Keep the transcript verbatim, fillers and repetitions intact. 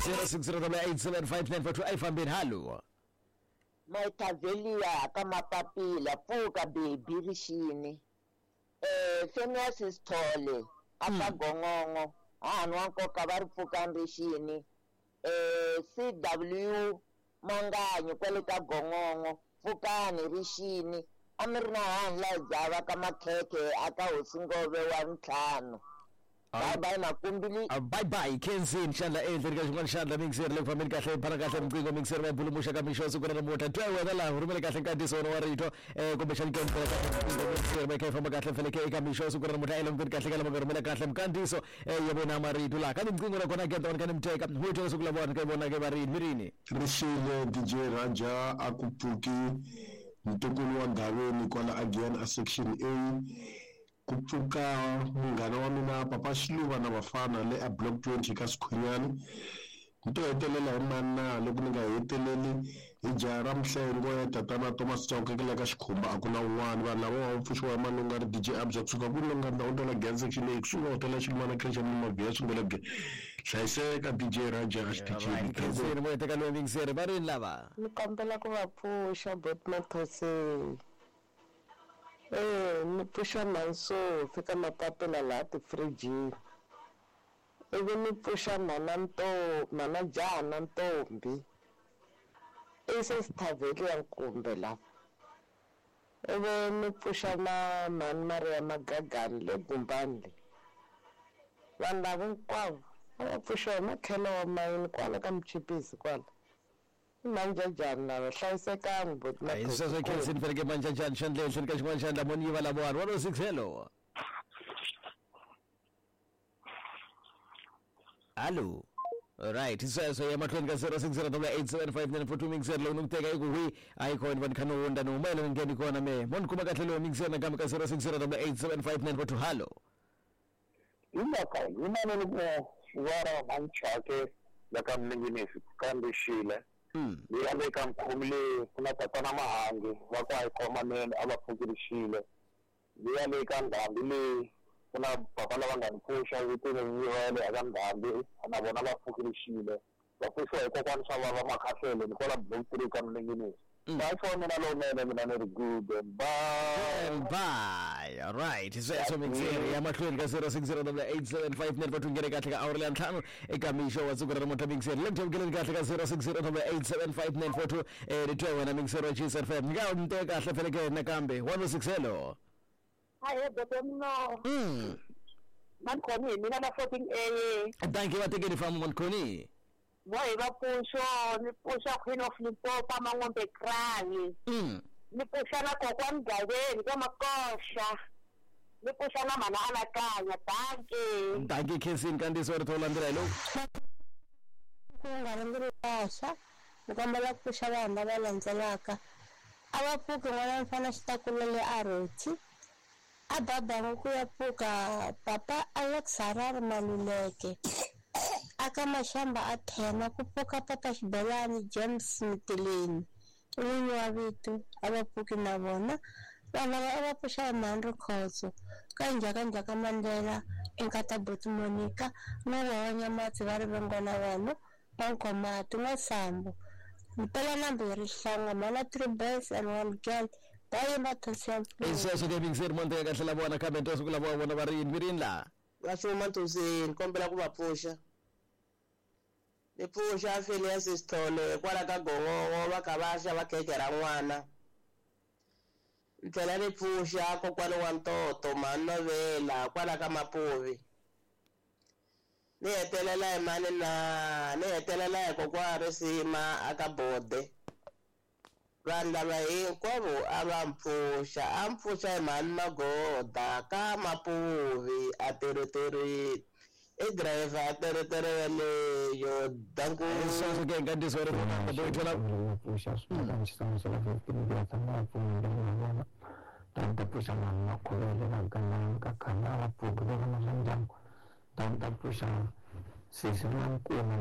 zero six zero eight seven five nine four two ayifambeni hallo Maitavelia kama papila pfuka baby rishini eh Phineas Sithole akagongongo hanu wankoka vari pfuka rishini eh C W Manganyo kwele ka gongongo pfukani rishini amirina handla java kama kheke aka hosingove wa ntlhanu. Bye bye nakumbili. Uh, bye bye Kensin shanda endleri ka xin'wana xandla mixer le family kahle phana kahle mqingo mixer va bulumusha ka mixo sukuna na mota twa wena la rhumela kahle nkandiso wa rito eh kumbe xani ke mixer va ka famba kahle fele ke ka mixo sukuna na mota ele mqingo kahle kala mrhumela kahle mkandiso eh yabona marito la ka mqingo la kona ke don ka nimteka hoto sukula bona ke bona ke bari mirini Rishile D J Raja akupfuki mtukulu wa Ndaveni kwala again a section A kupfuka munghana wa mina papa Shiluva na vafana le a block twenty ka Sikhwenyani nto hetelela mana loko ni nga heteleli hi jara mhlengo ya tatana Thomas Chauke ke le ka Xikhumba akuna un'wana vanhu lava va pfuxiwa malunga ri D J Abza kusuka ku longa na hotola gang section leyi kusuka hotola xin'wana Christian Mavia sungula ge hlayiseka D J Raja a xitichini Kensin mo teka lo mixer bari lava Ni kombela ku va pfuxa Botmatose eh ni pfuxa manso fika mapapila la ti fridge ivi ni pfuxa mana nto mana jana ntombi ese Sithaveli ya nkumbe la ivi ni pfuxa na mani Maria Magagani le Gumbani le vanhu lava hinkwavo a va pfuxa hi makhelo wa mayini kwala ka Mchipisi kwala manjajani lava hlayisekanga Botmatose so Kensin fele ke manjajani xandle xini ka xin'wana xandla moni va lavo one oh six hello Hello. Right. So so ya matlweni ka zero six zero eight seven five nine four two mixer lo nungteka ikuhi ayikho van khano wonda no mele ngeni kona me mon kuma kahle lo mixer na kama ka zero six zero eight seven five nine four two hello. Imaka imana lo wara manchake la kam ngini kambe shile. Mm. Ya le kam khumle kuna tatana mahangi wa kwa ikoma nene abafukirishile. Ya le kam ndambile kuna papa lava nga mpfuxa vitile nyiwele aka ndhambi na vona va pfukirixile va pfuxiwa hi kokwani swa vava makhahlele ni kola blokiri ka milengeni bye for mina lowunene mina ni ri good and bye and bye all right so so mixer ya mahlweni ka zero six zero eight seven five nine four two ngere kahle ka hour le ntlhanu eka misho wa tsukura mota mixer le mthobukele kahle ka zero six zero eight seven five nine four two eh ritwe wena mixer wa Cheese F M nga umte kahle fele ke na kambe one oh six hello. Hayi botomno. Mm. Mankhoni mina na fourteen A. Thank you watekeni from Mankhoni. Boy ba pusho ni pusha Queen of Limpopo mangombe krani. Mm. Ni pusha na kokwa Mgabeni kama kosha. Ni pusha na mana anakanya thank you. Thank you Kensin kandiso ri tholandira hello. Ngara ngiri pasha. Nikambala pusha vanda va landzelaka. Ava pfuki n'wana mfana xitakulele a roti. Ababa ku ya pfuka papa Alex Harare Maluleke aka mashamba a thena ku pfuka papa Xibelani James Mitileni winyi wa vitu ava pfuki na vona vana va ava pfuxa Mandla Khotso ka njhaka njhaka Mandela enkata Boti Monica no wa Nyamatsi va ri vengwana vanhu va nkomati n'wasambo mpela nambirhi hlanga mana three boys and one girl. Isese ke mixer monte ka hlela bona ka bento sukula bona ba ri mirin la. La shoma ntoseni kombela ku va pfuxa. Le pfuxa Phineas Sithole kwala ka gongongo va ka va xa va kekera n'wana. Ntlela le pfuxa kokwani wa Ntoto Manovela kwala ka Mapuvi. Ni hetelela hi mani na ni hetelela hi kokwa Risima aka Bode. Vanhu lava hinkwavo a va mpfuxa a mpfuxa hi mani Magoda ka Mapuvi a teritori e driver a teritori leyo danku so ke kandiso ri bona bo ithola pfuxa swin'wana xisanga xa fifteen ya tshama pfuna vona tanta pfuxa mani Makhuvele na kana ka kana va pfuka vona na ndyangu tanta pfuxa sisi na nkuma